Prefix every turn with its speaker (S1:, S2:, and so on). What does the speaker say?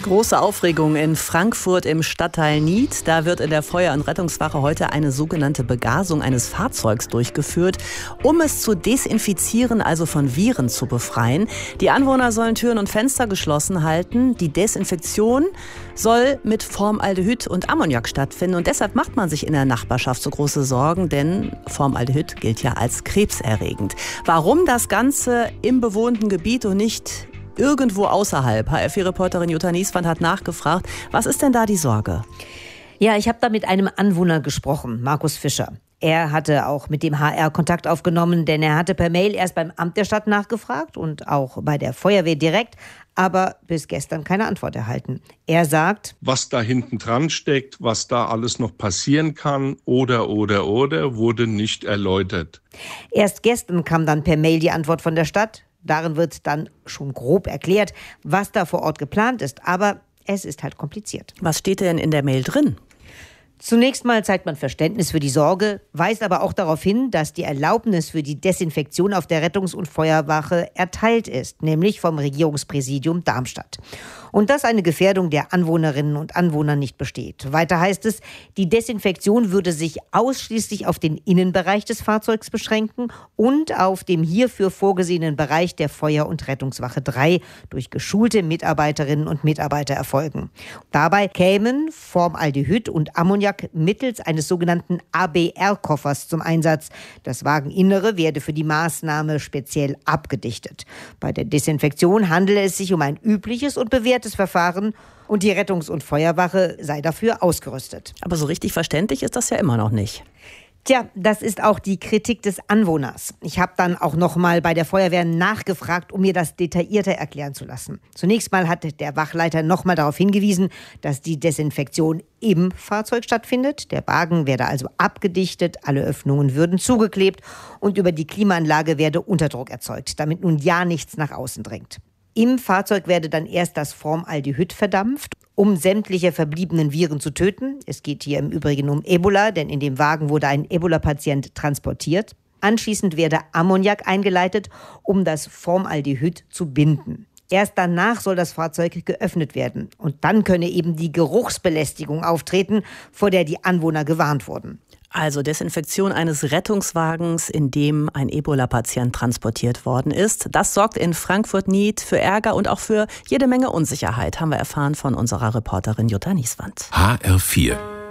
S1: Große Aufregung in Frankfurt im Stadtteil Nied. Da wird in der Feuer- und Rettungswache heute eine sogenannte Begasung eines Fahrzeugs durchgeführt, um es zu desinfizieren, also von Viren zu befreien. Die Anwohner sollen Türen und Fenster geschlossen halten. Die Desinfektion soll mit Formaldehyd und Ammoniak stattfinden. Und deshalb macht man sich in der Nachbarschaft so große Sorgen, denn Formaldehyd gilt ja als krebserregend. Warum das Ganze im bewohnten Gebiet und nicht irgendwo außerhalb? HR4-Reporterin Jutta Nieswand hat nachgefragt. Was ist denn da die Sorge?
S2: Ja, ich habe da mit einem Anwohner gesprochen, Markus Fischer. Er hatte auch mit dem HR Kontakt aufgenommen, denn er hatte per Mail erst beim Amt der Stadt nachgefragt und auch bei der Feuerwehr direkt, aber bis gestern keine Antwort erhalten. Er sagt,
S3: was da hinten dran steckt, was da alles noch passieren kann oder, wurde nicht erläutert.
S2: Erst gestern kam dann per Mail die Antwort von der Stadt. Darin wird dann schon grob erklärt, was da vor Ort geplant ist. Aber es ist halt kompliziert.
S1: Was steht denn in der Mail drin?
S2: Zunächst mal zeigt man Verständnis für die Sorge, weist aber auch darauf hin, dass die Erlaubnis für die Desinfektion auf der Rettungs- und Feuerwache erteilt ist, nämlich vom Regierungspräsidium Darmstadt. Und dass eine Gefährdung der Anwohnerinnen und Anwohner nicht besteht. Weiter heißt es, die Desinfektion würde sich ausschließlich auf den Innenbereich des Fahrzeugs beschränken und auf dem hierfür vorgesehenen Bereich der Feuer- und Rettungswache 3 durch geschulte Mitarbeiterinnen und Mitarbeiter erfolgen. Dabei kämen Formaldehyd und Ammoniak mittels eines sogenannten ABR-Koffers zum Einsatz. Das Wageninnere werde für die Maßnahme speziell abgedichtet. Bei der Desinfektion handele es sich um ein übliches und bewährtes Verfahren und die Rettungs- und Feuerwache sei dafür ausgerüstet.
S1: Aber so richtig verständlich ist das ja immer noch nicht.
S2: Tja, das ist auch die Kritik des Anwohners. Ich habe dann auch noch mal bei der Feuerwehr nachgefragt, um mir das detaillierter erklären zu lassen. Zunächst mal hat der Wachleiter noch mal darauf hingewiesen, dass die Desinfektion im Fahrzeug stattfindet. Der Wagen werde also abgedichtet, alle Öffnungen würden zugeklebt und über die Klimaanlage werde Unterdruck erzeugt, damit nun ja nichts nach außen dringt. Im Fahrzeug werde dann erst das Formaldehyd verdampft, um sämtliche verbliebenen Viren zu töten. Es geht hier im Übrigen um Ebola, denn in dem Wagen wurde ein Ebola-Patient transportiert. Anschließend werde Ammoniak eingeleitet, um das Formaldehyd zu binden. Erst danach soll das Fahrzeug geöffnet werden. Und dann könne eben die Geruchsbelästigung auftreten, vor der die Anwohner gewarnt wurden.
S1: Also Desinfektion eines Rettungswagens, in dem ein Ebola-Patient transportiert worden ist. Das sorgt in Frankfurt-Nied für Ärger und auch für jede Menge Unsicherheit, haben wir erfahren von unserer Reporterin Jutta Nieswand.
S4: HR4